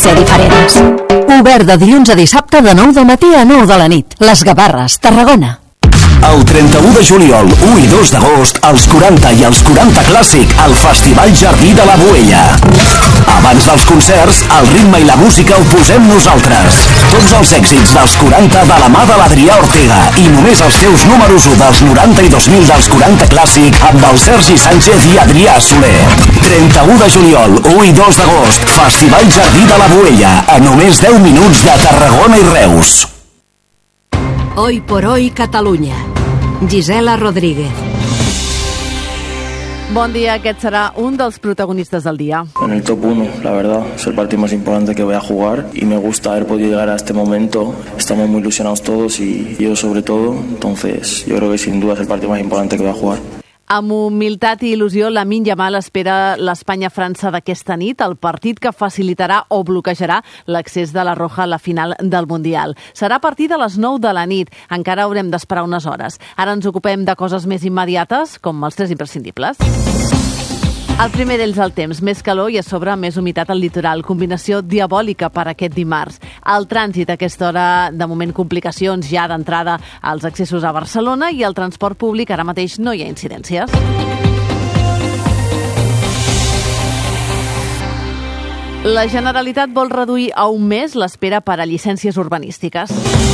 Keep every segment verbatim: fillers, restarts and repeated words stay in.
ser diferents. Obert de dilluns a dissabte de nou del matí a nou de la nit. Les Gavarres, Tarragona. El trenta-u de juliol, u i dos d'agost, els quaranta i els quaranta Clàssic al Festival Jardí de la Boella. Abans dels concerts, el ritme i la música ho posem nosaltres. Tots els èxits dels quaranta de la mà de l'Adrià Ortega i només els teus números u dels noranta i dos mil dels quaranta Clàssic amb el Sergi Sánchez i Adrià Soler. trenta-u de juliol, u i dos d'agost, Festival Jardí de la Boella, a només deu minuts de Tarragona i Reus. Hoy por hoy Catalunya. Gisela Rodríguez. Bon dia, aquest serà un dels protagonistes del día. En el top uno, la verdad, es el partido más importante que voy a jugar y me gusta haber podido llegar a este momento. Estamos muy ilusionados todos y yo sobre todo, entonces yo creo que sin duda es el partido más importante que voy a jugar. Amb humilitat i il·lusió, Lamine Yamal espera l'Espanya-França d'aquesta nit, el partit que facilitarà o bloquejarà l'accés de la Roja a la final del Mundial. Serà a partir de les nou de la nit. Encara haurem d'esperar unes hores. Ara ens ocupem de coses més immediates, com els tres imprescindibles. El primer d'ells, el temps. Més calor i a sobre més humitat al litoral. Combinació diabòlica per aquest dimarts. El trànsit a aquesta hora, de moment complicacions ja d'entrada als accessos a Barcelona i el transport públic ara mateix no hi ha incidències. La Generalitat vol reduir a un mes l'espera per a llicències urbanístiques.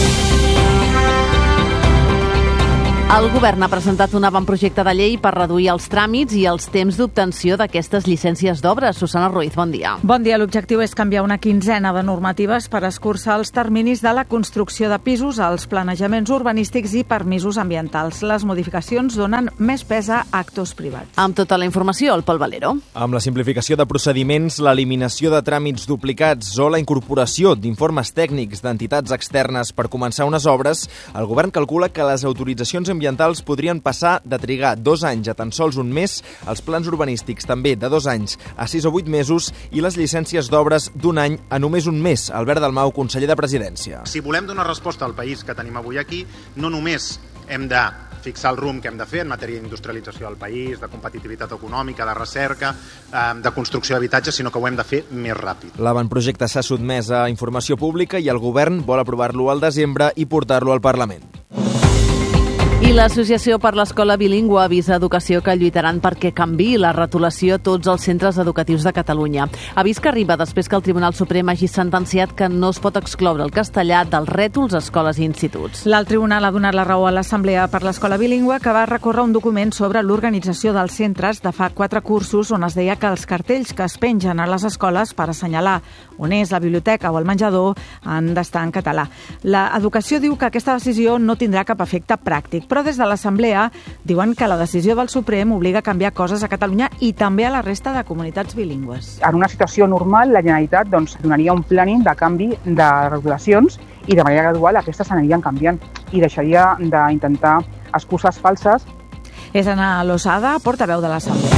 El govern ha presentat un avantprojecte de llei per reduir els tràmits i els temps d'obtenció d'aquestes llicències d'obres. Susana Ruiz, bon dia. Bon dia. L'objectiu és canviar una quinzena de normatives per escurçar els terminis de la construcció de pisos, els planejaments urbanístics i permisos ambientals. Les modificacions donen més pes a actors privats. Amb tota la informació, el Pol Valero. Amb la simplificació de procediments, l'eliminació de tràmits duplicats o la incorporació d'informes tècnics d'entitats externes per començar unes obres, el govern calcula que les autoritzacions ambientals ambientals podrien passar de trigar dos anys a tan sols un mes, els plans urbanístics també de dos anys a sis o vuit mesos i les llicències d'obres d'un any a només un mes. Albert Dalmau, conseller de Presidència. Si volem donar resposta al país que tenim avui aquí, no només hem de fixar el rumb que hem de fer en matèria d'industrialització del país, de competitivitat econòmica, de recerca, de construcció d'habitatges, sinó que ho hem de fer més ràpid. L'avantprojecte s'ha sotmès a informació pública i el govern vol aprovar-lo al desembre i portar-lo al Parlament. I l'Associació per l'Escola Bilingüe avisa Educació que lluitaran perquè canviï la retolació a tots els centres educatius de Catalunya. Avís que arriba després que el Tribunal Suprem hagi sentenciat que no es pot excloure el castellà dels rètols a escoles i instituts. L'alt tribunal ha donat la raó a l'Assemblea per l'Escola Bilingüe, que va recórrer un document sobre l'organització dels centres de fa quatre cursos on es deia que els cartells que es pengen a les escoles per assenyalar on és la biblioteca o el menjador han d'estar en català. L'Educació diu que aquesta decisió no tindrà cap efecte pràctic, però des de l'Assemblea diuen que la decisió del Suprem obliga a canviar coses a Catalunya i també a la resta de comunitats bilingües. En una situació normal, la Generalitat doncs, donaria un planning de canvi de regulacions i de manera gradual aquestes anirien canviant i deixaria d'intentar excuses falses. És Ana Losada, portaveu de l'Assemblea.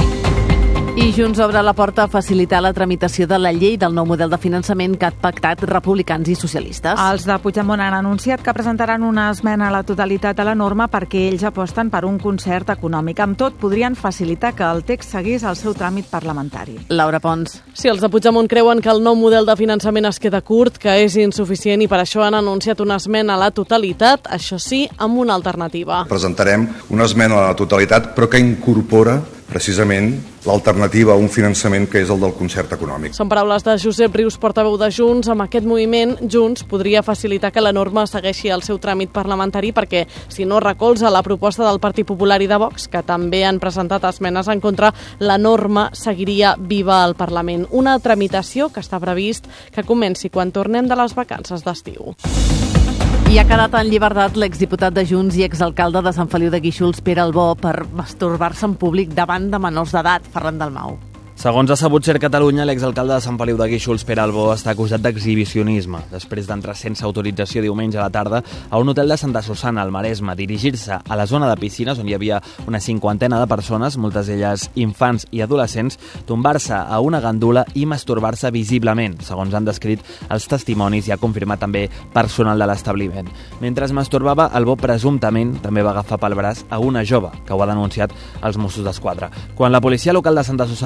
I Junts obre la porta a facilitar la tramitació de la llei del nou model de finançament que han pactat republicans i socialistes. Els de Puigdemont han anunciat que presentaran una esmena a la totalitat a la norma perquè ells aposten per un concert econòmic. Amb tot, podrien facilitar que el text seguís el seu tràmit parlamentari. Laura Pons. Si els de Puigdemont creuen que el nou model de finançament es queda curt, que és insuficient i per això han anunciat una esmena a la totalitat, això sí, amb una alternativa. Presentarem una esmena a la totalitat, però que incorpora precisament l'alternativa a un finançament que és el del concert econòmic. Són paraules de Josep Rius, portaveu de Junts. Amb aquest moviment, Junts podria facilitar que la norma segueixi el seu tràmit parlamentari perquè, si no recolza la proposta del Partit Popular i de Vox, que també han presentat esmenes en contra, la norma seguiria viva al Parlament. Una tramitació que està previst que comenci quan tornem de les vacances d'estiu. I ha quedat en llibertat l'exdiputat de Junts i exalcalde de Sant Feliu de Guíxols, Pere Albó, per masturbar-se en públic davant de menors d'edat. Ferran Dalmau. Segons ha sabut Ser Catalunya, l'exalcalde de Sant Feliu de Guíxols, Pere Albó, està acusat d'exhibicionisme després d'entrar sense autorització diumenge a la tarda a un hotel de Santa Susana, al Maresme, dirigir-se a la zona de piscines on hi havia una cinquantena de persones, moltes d'elles infants i adolescents, tombar-se a una gandula i masturbar-se visiblement, segons han descrit els testimonis i ha confirmat també personal de l'establiment. Mentre es masturbava, Albó presumptament també va agafar pel braç a una jove, que ho ha denunciat als Mossos d'Esquadra. Quan la policia local de Santa Susana el va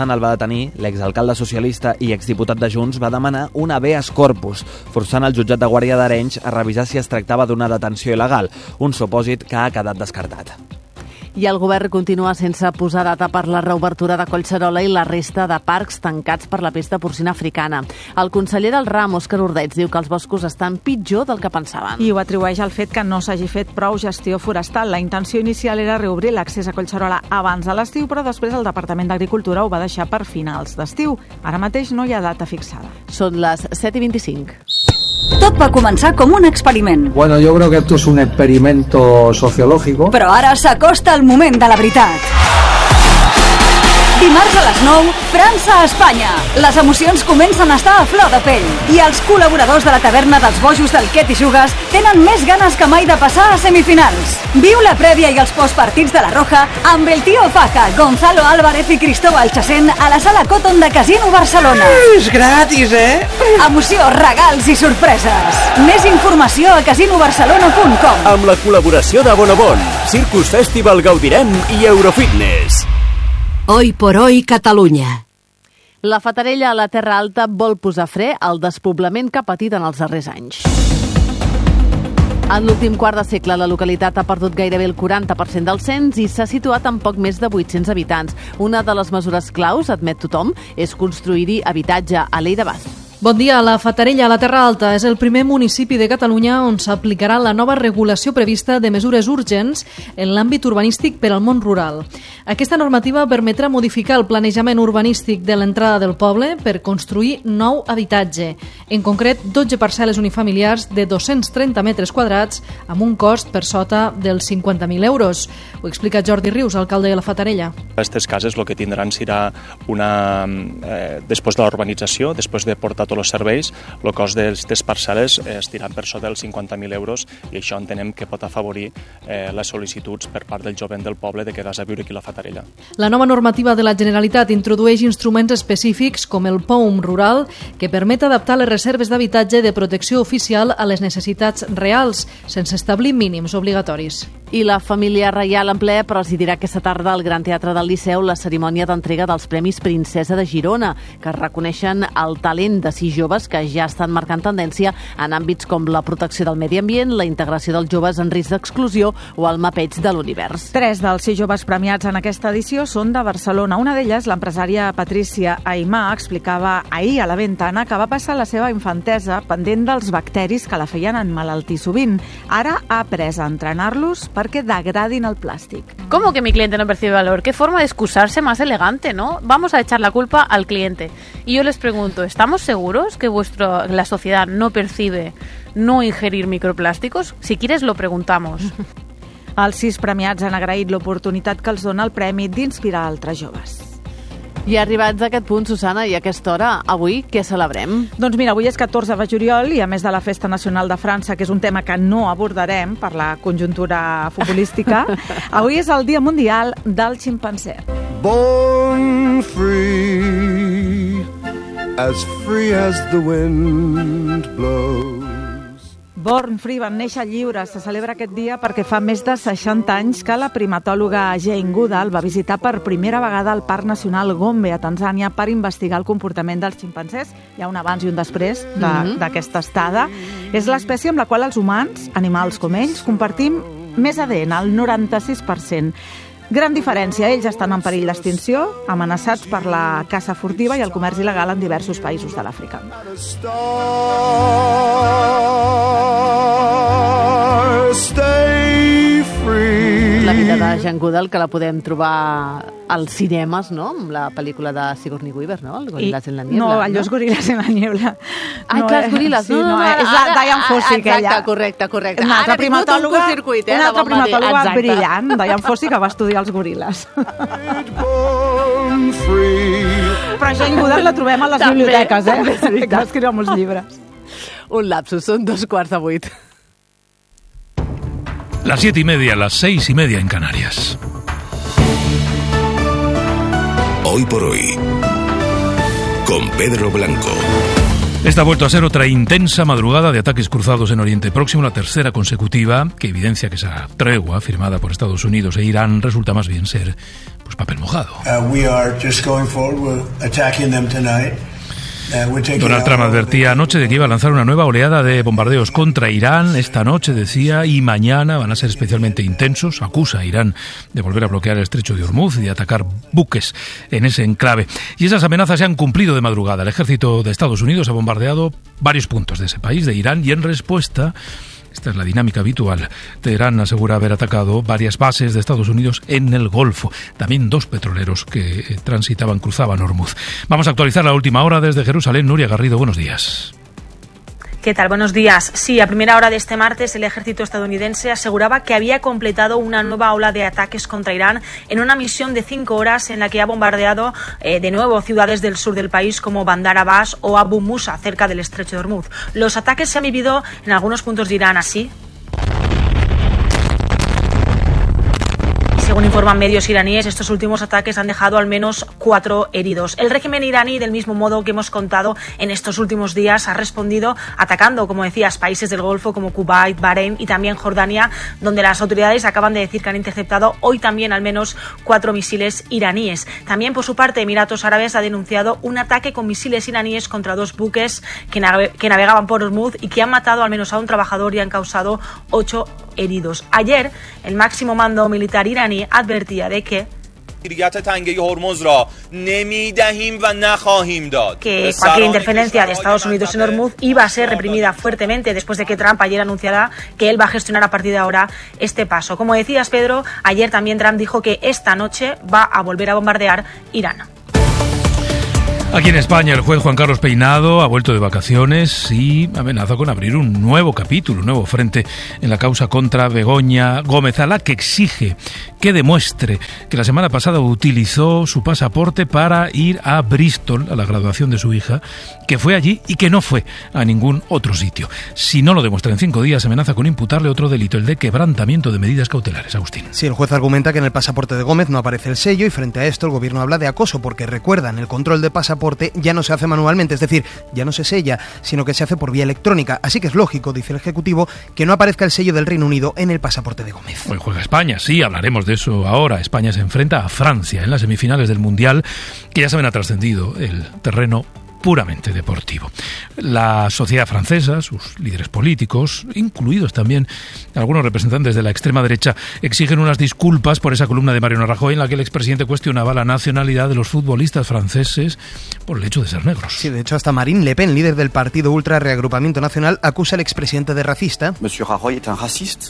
detenir, l'exalcalde socialista i exdiputat de Junts va demanar un habeas corpus, forçant el jutjat de Guàrdia d'Arenys a revisar si es tractava d'una detenció il·legal, un supòsit que ha quedat descartat. I el govern continua sense posar data per la reobertura de Collserola i la resta de parcs tancats per la pesta porcina africana. El conseller del ram, Òscar Ordeig, diu que els boscos estan pitjor del que pensaven. I ho atribueix al fet que no s'hagi fet prou gestió forestal. La intenció inicial era reobrir l'accés a Collserola abans de l'estiu, però després el Departament d'Agricultura ho va deixar per finals d'estiu. Ara mateix no hi ha data fixada. Són les set i vint-i-cinc. Tot va començar com un experiment. Bueno, yo creo que esto es un experimento sociológico. Però ara s'acosta el moment de la veritat. Dimarts a les nou, França-Espanya. Les emocions comencen a estar a flor de pell. I els col·laboradors de la taverna dels bojos del Quet i Jugues tenen més ganes que mai de passar a semifinals. Viu la prèvia i els postpartits de la Roja amb el Tío Faja, Gonzalo Álvarez i Cristóbal Chasén a la sala Cotton de Casino Barcelona. És gratis, eh? Emoció, regals i sorpreses. Més informació a casino barcelona punt com. Amb la col·laboració de Bonobon, Circus Festival Gaudirem i Eurofitness. Hoy por hoy, Catalunya. La Fatarella a la Terra Alta vol posar fre al despoblament que ha patit en els darrers anys. En l'últim quart de segle, la localitat ha perdut gairebé el quaranta per cent del cens i s'ha situat amb poc més de vuit-cents habitants. Una de les mesures claus, admet tothom, és construir-hi habitatge a l'Ei de Bas. Bon dia. La Fatarella, a la Terra Alta, és el primer municipi de Catalunya on s'aplicarà la nova regulació prevista de mesures urgents en l'àmbit urbanístic per al món rural. Aquesta normativa permetrà modificar el planejament urbanístic de l'entrada del poble per construir nou habitatge, en concret dotze parcel·les unifamiliars de dos-cents trenta metres quadrats amb un cost per sota dels cinquanta mil euros. Ho explica Jordi Rius, alcalde de la Fatarella. Aquestes cases el que tindran serà una... Eh, després de la urbanització, després de portar tots els serveis, el cost d'aquestes parcel·les estiran per sota dels cinquanta mil euros i això entenem que pot afavorir eh, les sol·licituds per part del jovent del poble de quedar-se a viure aquí a la Fatarella. La nova normativa de la Generalitat introdueix instruments específics com el P O U M rural que permet adaptar les reserves d'habitatge de protecció oficial a les necessitats reals, sense establir mínims obligatoris. I la família reial en ple presidirà aquesta tarda al Gran Teatre del Liceu la cerimònia d'entrega dels Premis Princesa de Girona, que reconeixen el talent de sis joves que ja estan marcant tendència en àmbits com la protecció del medi ambient, la integració dels joves en risc d'exclusió o el mapeig de l'univers. Tres dels sis joves premiats en aquesta edició són de Barcelona. Una d'elles, l'empresària Patricia Aimà, explicava ahir a la Ventana que va passar la seva infantesa pendent dels bacteris que la feien emmalaltir sovint. Ara ha après a entrenar-los perquè degradin el plàstic. ¿Cómo que mi cliente no percibe valor? ¿Qué forma de excusarse más elegante, no? Vamos a echar la culpa al cliente. Y yo les pregunto, ¿estamos seguros que vuestro, la sociedad no percibe no ingerir microplásticos? Si quieres lo preguntamos. Els sis premiats han agraït l'oportunitat que els dona el premi d'inspirar altres joves. I arribats a aquest punt, Susana, i a aquesta hora, avui què celebrem? Doncs mira, avui és catorze de juliol i a més de la Festa Nacional de França, que és un tema que no abordarem per la conjuntura futbolística, avui és el Dia Mundial del Ximpanzé. Born free, as free as the wind blows. Born Free van néixer lliures. Se celebra aquest dia perquè fa més de seixanta anys que la primatòloga Jane Goodall va visitar per primera vegada el Parc Nacional Gombe a Tanzània per investigar el comportament dels ximpanzés. Hi ha un abans i un després d'aquesta de, estada. És l'espècie amb la qual els humans, animals com ells, compartim més A D N, el noranta-sis per cent. Gran diferència, ells estan en perill d'extinció, amenaçats per la caça furtiva i el comerç il·legal en diversos països de l'Àfrica. La vida de Jane Goodall, que la podem trobar als cinemes, no?, amb la pel·lícula de Sigourney Weaver, no?, Els goril·les en la niebla. No, allò és Goril·les en la niebla. Ai, no, clar, els goril·les. Sí, no, no, és la Diane Fossey, aquella. Exacte, correcte, correcte. Una altra primatòloga, circuit, eh, una altra primatòloga brillant, Diane Fossey, que va estudiar els goril·les. Però Jane Goodall la trobem a les també, biblioteques, eh? També, que escriu molts llibres. Un lapsus, són dos quarts de vuit. Las siete y media, las seis y media en Canarias. Hoy por hoy, con Pedro Blanco. Esta ha vuelto a ser otra intensa madrugada de ataques cruzados en Oriente Próximo, la tercera consecutiva, que evidencia que esa tregua firmada por Estados Unidos e Irán resulta más bien ser pues papel mojado. Uh, we are just going forward. We're attacking them tonight. Donald Trump advertía anoche de que iba a lanzar una nueva oleada de bombardeos contra Irán. Esta noche, decía, y mañana van a ser especialmente intensos. Acusa a Irán de volver a bloquear el estrecho de Hormuz y de atacar buques en ese enclave. Y esas amenazas se han cumplido de madrugada. El ejército de Estados Unidos ha bombardeado varios puntos de ese país, de Irán, y en respuesta... Esta es la dinámica habitual. Teherán asegura haber atacado varias bases de Estados Unidos en el Golfo. También dos petroleros que transitaban, cruzaban Hormuz. Vamos a actualizar la última hora desde Jerusalén. Nuria Garrido, buenos días. ¿Qué tal? Buenos días. Sí, a primera hora de este martes el ejército estadounidense aseguraba que había completado una nueva ola de ataques contra Irán en una misión de cinco horas en la que ha bombardeado eh, de nuevo ciudades del sur del país como Bandar Abbas o Abu Musa, cerca del estrecho de Hormuz. Los ataques se han vivido en algunos puntos de Irán así. Según informan medios iraníes, estos últimos ataques han dejado al menos cuatro heridos. El régimen iraní, del mismo modo que hemos contado en estos últimos días, ha respondido atacando, como decías, países del Golfo como Kuwait, Bahrein y también Jordania, donde las autoridades acaban de decir que han interceptado hoy también al menos cuatro misiles iraníes. También, por su parte, Emiratos Árabes ha denunciado un ataque con misiles iraníes contra dos buques que, nave- que navegaban por Hormuz y que han matado al menos a un trabajador y han causado ocho heridos. Ayer, el máximo mando militar iraní advertía de que que cualquier interferencia de Estados Unidos en Hormuz iba a ser reprimida fuertemente después de que Trump ayer anunciara que él va a gestionar a partir de ahora este paso. Como decías, Pedro, ayer también Trump dijo que esta noche va a volver a bombardear Irán. Aquí en España, el juez Juan Carlos Peinado ha vuelto de vacaciones y amenaza con abrir un nuevo capítulo, un nuevo frente en la causa contra Begoña Gómez, a la que exige que demuestre que la semana pasada utilizó su pasaporte para ir a Bristol, a la graduación de su hija, que fue allí y que no fue a ningún otro sitio. Si no lo demuestra en cinco días, amenaza con imputarle otro delito, el de quebrantamiento de medidas cautelares. Agustín. Sí, el juez argumenta que en el pasaporte de Gómez no aparece el sello y frente a esto el gobierno habla de acoso porque, recuerdan, el control de pasaporte ya no se hace manualmente, es decir, ya no se sella, sino que se hace por vía electrónica. Así que es lógico, dice el Ejecutivo, que no aparezca el sello del Reino Unido en el pasaporte de Gómez. Hoy juega España, sí, hablaremos de eso ahora. España se enfrenta a Francia en las semifinales del Mundial, que ya saben ha trascendido el terreno puramente deportivo. La sociedad francesa, sus líderes políticos, incluidos también algunos representantes de la extrema derecha, exigen unas disculpas por esa columna de Mariano Rajoy en la que el expresidente cuestionaba la nacionalidad de los futbolistas franceses por el hecho de ser negros. Sí, de hecho hasta Marine Le Pen, líder del partido Ultra Reagrupamiento Nacional, acusa al expresidente de racista. Monsieur Rajoy es un racista.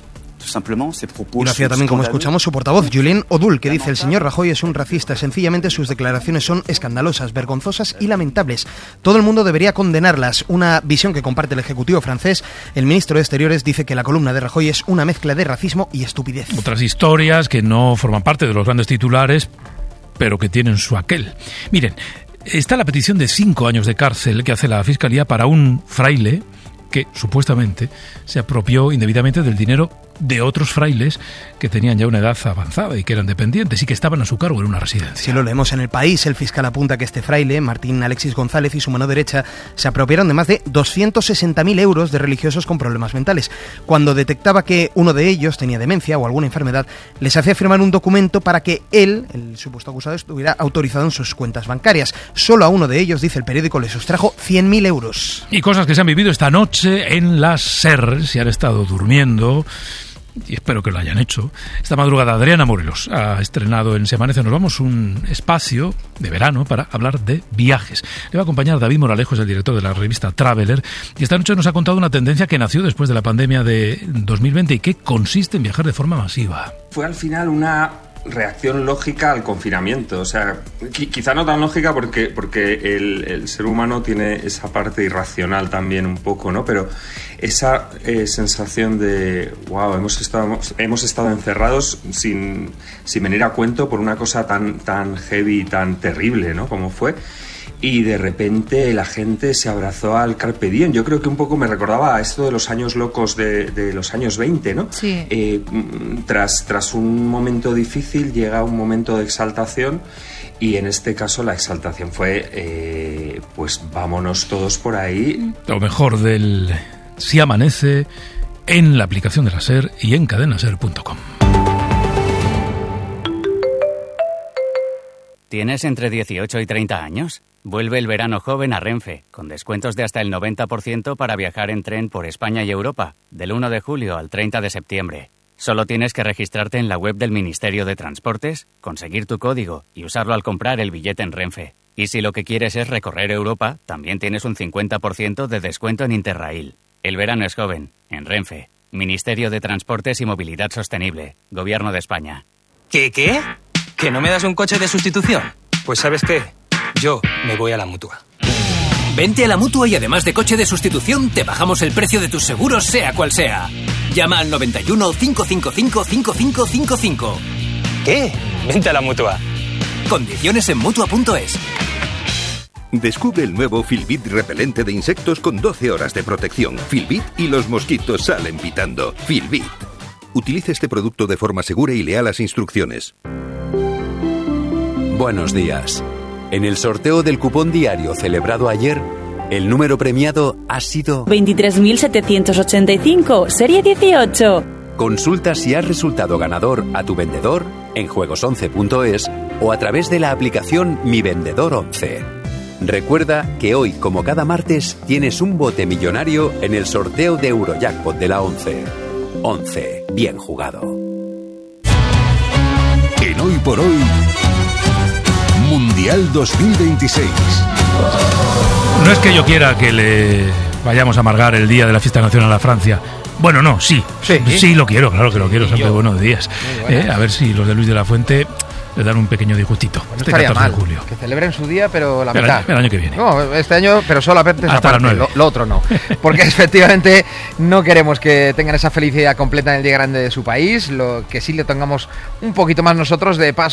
Y lo hacía también, como escuchamos, su portavoz, Julien Odoul, que dice: el señor Rajoy es un racista. Sencillamente sus declaraciones son escandalosas, vergonzosas y lamentables. Todo el mundo debería condenarlas. Una visión que comparte el Ejecutivo francés. El ministro de Exteriores dice que la columna de Rajoy es una mezcla de racismo y estupidez. Otras historias que no forman parte de los grandes titulares, pero que tienen su aquel. Miren, está la petición de cinco años de cárcel que hace la Fiscalía para un fraile que supuestamente se apropió indebidamente del dinero de otros frailes que tenían ya una edad avanzada y que eran dependientes y que estaban a su cargo en una residencia. Si lo leemos en El País, el fiscal apunta que este fraile, Martín Alexis González, y su mano derecha se apropiaron de más de doscientos sesenta mil euros de religiosos con problemas mentales. Cuando detectaba que uno de ellos tenía demencia o alguna enfermedad, les hacía firmar un documento para que él, el supuesto acusado, estuviera autorizado en sus cuentas bancarias. Solo a uno de ellos, dice el periódico, le sustrajo cien mil euros. Y cosas que se han vivido esta noche en la SER, si han estado durmiendo, y espero que lo hayan hecho. Esta madrugada Adriana Morelos ha estrenado en Se Amanece Nos Vamos un espacio de verano para hablar de viajes. Le va a acompañar David Moralejo, es el director de la revista Traveler, y esta noche nos ha contado una tendencia que nació después de la pandemia de dos mil veinte y que consiste en viajar de forma masiva. Fue al final una reacción lógica al confinamiento, o sea, qui- quizá no tan lógica porque, porque el, el ser humano tiene esa parte irracional también un poco, ¿no? Pero esa eh, sensación de, wow, hemos estado, hemos estado encerrados sin, sin venir a cuento por una cosa tan, tan heavy y tan terrible, ¿no? Como fue. Y de repente la gente se abrazó al Carpe Diem. Yo creo que un poco me recordaba a esto de los años locos de, de los años veinte, ¿no? Sí. Eh, tras, tras un momento difícil llega un momento de exaltación y en este caso la exaltación fue, eh, pues vámonos todos por ahí. Lo mejor del Si Amanece en la aplicación de la SER y en cadena ser punto com. ¿Tienes entre dieciocho y treinta años? Vuelve el verano joven a Renfe, con descuentos de hasta el noventa por ciento para viajar en tren por España y Europa, del uno de julio al treinta de septiembre. Solo tienes que registrarte en la web del Ministerio de Transportes, conseguir tu código y usarlo al comprar el billete en Renfe. Y si lo que quieres es recorrer Europa, también tienes un cincuenta por ciento de descuento en Interrail. El verano es joven, en Renfe. Ministerio de Transportes y Movilidad Sostenible, Gobierno de España. ¿Qué, qué? ¿Que no me das un coche de sustitución? Pues ¿sabes qué? Yo me voy a la Mutua. Vente a la Mutua y además de coche de sustitución, te bajamos el precio de tus seguros, sea cual sea. Llama al noventa y uno, cinco cinco cinco, cinco cinco cinco cinco. ¿Qué? Vente a la Mutua. Condiciones en Mutua punto es. Descubre el nuevo Filbit repelente de insectos con doce horas de protección. Filbit y los mosquitos salen pitando. Filbit. Utilice este producto de forma segura y lea las instrucciones. Buenos días. En el sorteo del cupón diario celebrado ayer, el número premiado ha sido veintitrés mil setecientos ochenta y cinco, serie dieciocho. Consulta si has resultado ganador a tu vendedor en juegos once punto es o a través de la aplicación Mi Vendedor once. Recuerda que hoy, como cada martes, tienes un bote millonario en el sorteo de Eurojackpot de la once. once. Bien jugado. En Hoy por Hoy, Mundial dos mil veintiséis. No es que yo quiera que le vayamos a amargar el día de la fiesta nacional a Francia. Bueno, no, sí. Sí, sí lo quiero, claro que lo quiero. Siempre buenos días. Eh, a ver si los de Luis de la Fuente le dan un pequeño disgustito. Pues no este estaría catorce mal, de julio. que celebren su día, pero la el mitad. Año, el año que viene. No, este año, pero solamente esa hasta parte, las nueve. Lo, lo otro no. Porque efectivamente no queremos que tengan esa felicidad completa en el día grande de su país, lo que sí le tengamos un poquito más nosotros de paso.